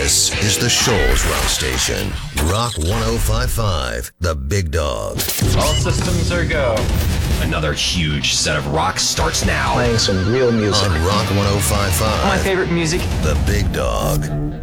This is the Shoals Rock Station. Rock 1055, the Big Dog. All systems are go. Another huge set of rock starts now. Playing some real music. On Rock 1055. My favorite music. The Big Dog.